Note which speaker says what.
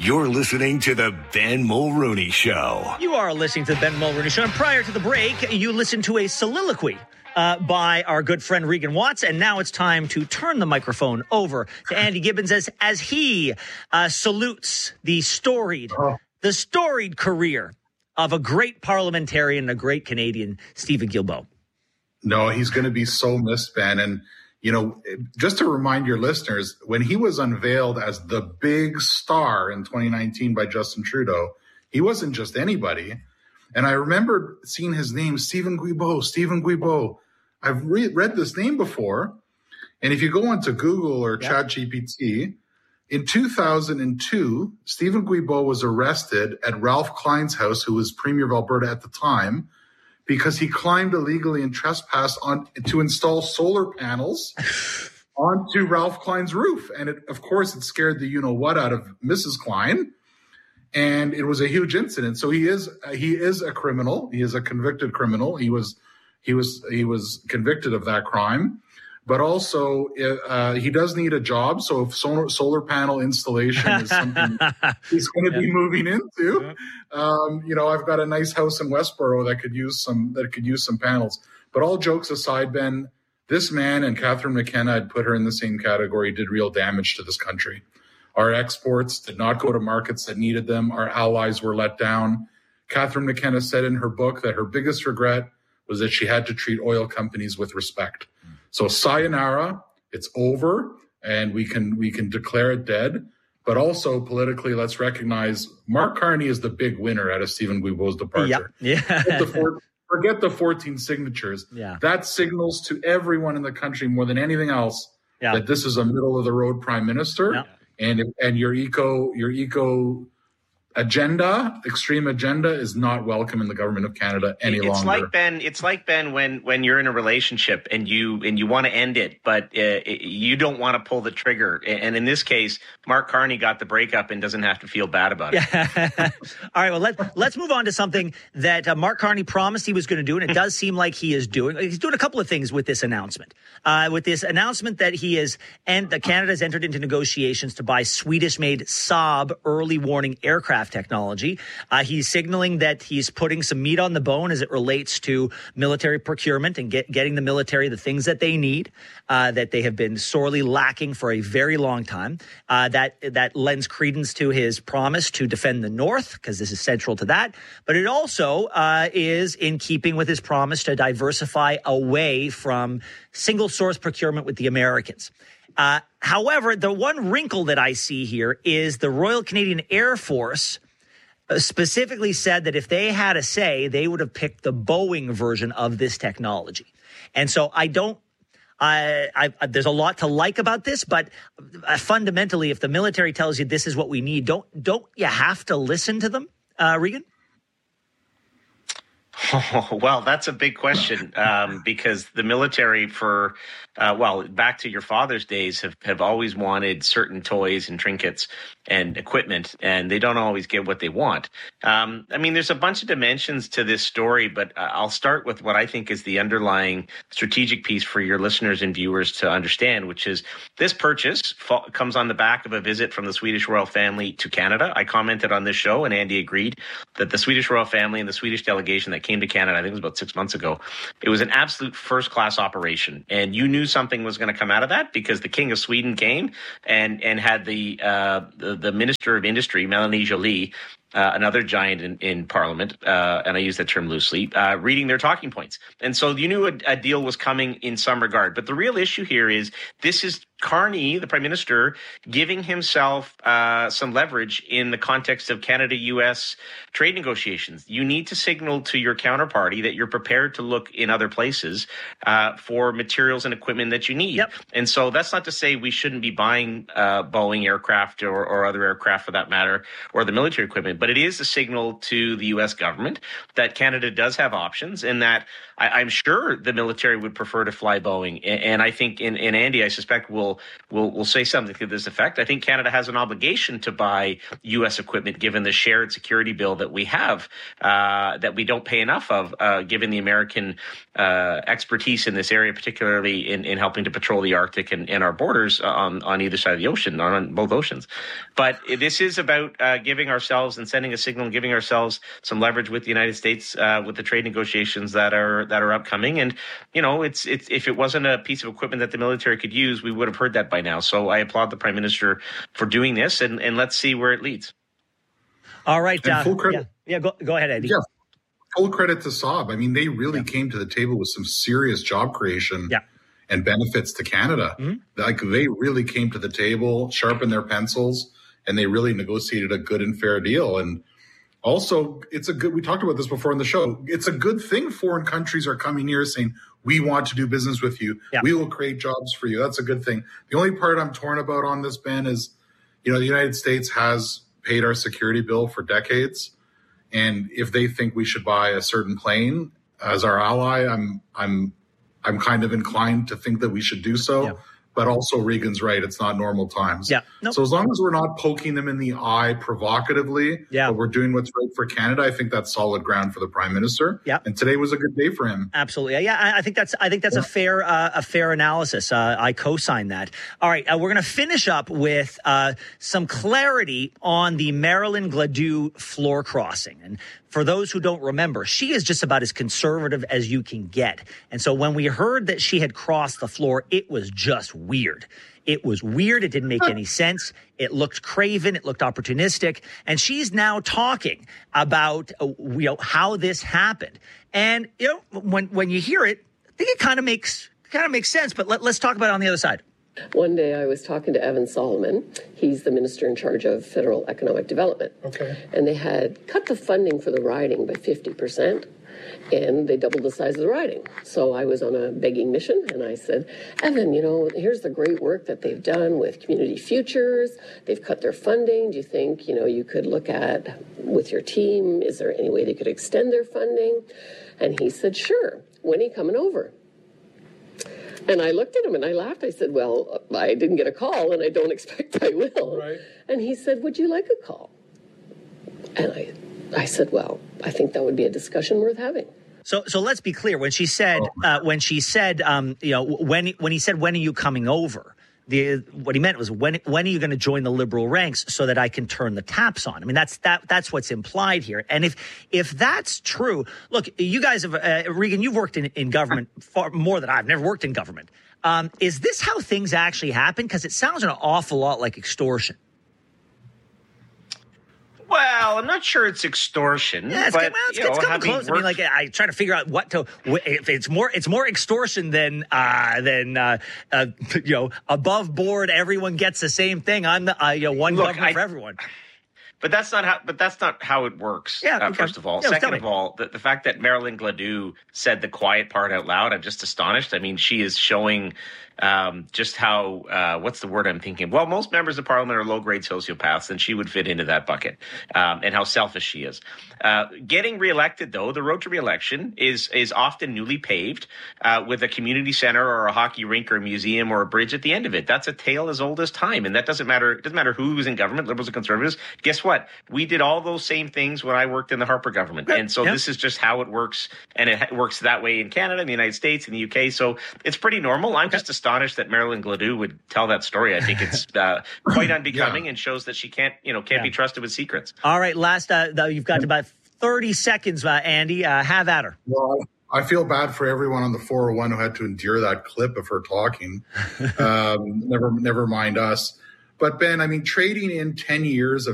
Speaker 1: You're listening to the Ben Mulrooney Show.
Speaker 2: You are listening to the Ben Mulrooney Show. And prior to the break, you listened to a soliloquy by our good friend Regan Watts. And now it's time to turn the microphone over to Andy Gibbons as he salutes the storied career of a great parliamentarian, a great Canadian, Stephen Guilbeault.
Speaker 3: No, he's going to be so missed, Ben. And, you know, just to remind your listeners, when he was unveiled as the big star in 2019 by Justin Trudeau, he wasn't just anybody. And I remember seeing his name, Stephen Guilbeault. I've read this name before. And if you go onto Google or ChatGPT, in 2002, Stephen Guilbeault was arrested at Ralph Klein's house, who was Premier of Alberta at the time, because he climbed illegally and trespassed to install solar panels onto Ralph Klein's roof. And of course, it scared the you-know-what out of Mrs. Klein. And it was a huge incident. So he is a criminal. He is a convicted criminal. He was convicted of that crime. But also, he does need a job. So if solar panel installation is something he's going to be moving into, I've got a nice house in Westboro that could use some panels. But all jokes aside, Ben, this man and Catherine McKenna, I'd put her in the same category, did real damage to this country. Our exports did not go to markets that needed them. Our allies were let down. Catherine McKenna said in her book that her biggest regret was that she had to treat oil companies with respect. So sayonara, it's over, and we can declare it dead. But also politically, let's recognize Mark Carney is the big winner out of Stephen Guilbeault's departure.
Speaker 2: Yeah.
Speaker 3: Forget the 14 signatures. Yeah. That signals to everyone in the country more than anything else that this is a middle of the road prime minister, and your eco agenda, extreme agenda, is not welcome in the government of Canada any longer.
Speaker 4: It's like Ben when you're in a relationship and you want to end it, but you don't want to pull the trigger. And in this case, Mark Carney got the breakup and doesn't have to feel bad about it.
Speaker 2: All right, well, let's move on to something that Mark Carney promised he was going to do, and it does seem like he is doing. He's doing a couple of things with this announcement. That he is, and that Canada has entered into negotiations to buy Swedish-made Saab early warning aircraft technology. He's signaling that he's putting some meat on the bone as it relates to military procurement and getting the military the things that they need, that they have been sorely lacking for a very long time. That lends credence to his promise to defend the North, because this is central to that. But it also is in keeping with his promise to diversify away from single source procurement with the Americans. However, the one wrinkle that I see here is the Royal Canadian Air Force specifically said that if they had a say, they would have picked the Boeing version of this technology. And so there's a lot to like about this, but fundamentally, if the military tells you this is what we need, don't you have to listen to them, Regan?
Speaker 4: Oh, well, that's a big question because the military back to your father's days have always wanted certain toys and trinkets and equipment, and they don't always get what they want. There's a bunch of dimensions to this story, but I'll start with what I think is the underlying strategic piece for your listeners and viewers to understand, which is this purchase comes on the back of a visit from the Swedish royal family to Canada. I commented on this show, and Andy agreed that the Swedish royal family and the Swedish delegation that came to Canada, I think it was about 6 months ago, it was an absolute first-class operation. And you knew something was going to come out of that because the King of Sweden came and had the Minister of Industry, Melanie Joly, another giant in Parliament, and I use that term loosely, reading their talking points. And so you knew a deal was coming in some regard. But the real issue here is this is Carney, the Prime Minister, giving himself some leverage in the context of Canada-U.S. trade negotiations. You need to signal to your counterparty that you're prepared to look in other places for materials and equipment that you need. Yep. And so that's not to say we shouldn't be buying Boeing aircraft or other aircraft for that matter, or the military equipment. equipment, but it is a signal to the U.S. government that Canada does have options, and that I'm sure the military would prefer to fly Boeing. And I think, in Andy, I suspect will say something to this effect. I think Canada has an obligation to buy U.S. equipment, given the shared security bill that we have, that we don't pay enough of, given the American expertise in this area, particularly in helping to patrol the Arctic and our borders on either side of the ocean, on both oceans. But this is about giving ourselves and sending a signal and giving ourselves some leverage with the United States with the trade negotiations that are upcoming. And, it's if it wasn't a piece of equipment that the military could use, we would have heard that by now. So I applaud the Prime Minister for doing this, and let's see where it leads.
Speaker 2: All right.
Speaker 3: Full credit.
Speaker 2: Go ahead, Eddie.
Speaker 3: Yeah. Full credit to Saab. I mean, they really came to the table with some serious job creation and benefits to Canada. Mm-hmm. Like, they really came to the table, sharpened their pencils, and they really negotiated a good and fair deal. And also, we talked about this before in the show, it's a good thing foreign countries are coming here saying, we want to do business with you. Yeah. We will create jobs for you. That's a good thing. The only part I'm torn about on this, Ben, is, the United States has paid our security bill for decades. And if they think we should buy a certain plane as our ally, I'm kind of inclined to think that we should do so. Yeah. But also, Regan's right. It's not normal times. Yeah. Nope. So as long as we're not poking them in the eye provocatively, but we're doing what's right for Canada, I think that's solid ground for the Prime Minister. Yeah. And today was a good day for him.
Speaker 2: Absolutely. Yeah. I think that's a fair analysis. I co-sign that. All right. We're going to finish up with some clarity on the Marilyn Gladu floor crossing. And for those who don't remember, she is just about as conservative as you can get. And so when we heard that she had crossed the floor, it was just weird. It was weird. It didn't make any sense. It looked craven. It looked opportunistic. And she's now talking about how this happened. And when you hear it, I think it kind of makes sense. But let's talk about it on the other side.
Speaker 5: One day I was talking to Evan Solomon. He's the minister in charge of federal economic development. Okay. And they had cut the funding for the riding by 50%, and they doubled the size of the riding. So I was on a begging mission, and I said, Evan, here's the great work that they've done with Community Futures. They've cut their funding. Do you think, you could look at, with your team, is there any way they could extend their funding? And he said, sure. When are you coming over? And I looked at him and I laughed. I said, well, I didn't get a call and I don't expect I will. Right. And he said, would you like a call? And I said, well, I think that would be a discussion worth having.
Speaker 2: So let's be clear. When he said, when he said, when are you coming over? What he meant was, when are you going to join the Liberal ranks so that I can turn the taps on? I mean, that's what's implied here. And if that's true, look, you guys have, Regan, you've worked in government far more than I've never worked in government. Is this how things actually happen? Because it sounds an awful lot like extortion.
Speaker 4: Well, I'm not sure it's extortion.
Speaker 2: Yeah, it's coming close. I mean, like, I try to figure out if it's more extortion than above board. Everyone gets the same thing. I'm the one government for everyone.
Speaker 4: But that's not how it works. Yeah, first of all. Second of all, the fact that Marilyn Gladu said the quiet part out loud, I'm just astonished. I mean, she is showing just how what's the word I'm thinking? Well, most members of Parliament are low-grade sociopaths, and she would fit into that bucket. And how selfish she is. Getting reelected, though, the road to reelection is often newly paved with a community center or a hockey rink or a museum or a bridge at the end of it. That's a tale as old as time, and that doesn't matter. It doesn't matter who was in government, Liberals or Conservatives. Guess what? We did all those same things when I worked in the Harper government, and so this is just how it works, and it works that way in Canada, in the United States, in the UK. So it's pretty normal. I'm just astonished that Marilyn Gladu would tell that story. I think it's quite unbecoming and shows that she can't be trusted with secrets.
Speaker 2: All right, last, you've got about 30 seconds, Andy. Have at her.
Speaker 3: Well, I feel bad for everyone on the 401 who had to endure that clip of her talking. Never mind us. But Ben, I mean, trading in 10 years of